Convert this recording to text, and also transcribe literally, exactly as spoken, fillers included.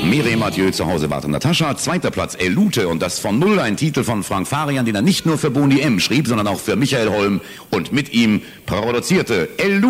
Mireille Mathieu, zu Hause wartet Natascha. Zweiter Platz Elute und das von Null, ein Titel von Frank Farian, den er nicht nur für Boni M schrieb, sondern auch für Michael Holm und mit ihm produzierte. Elute.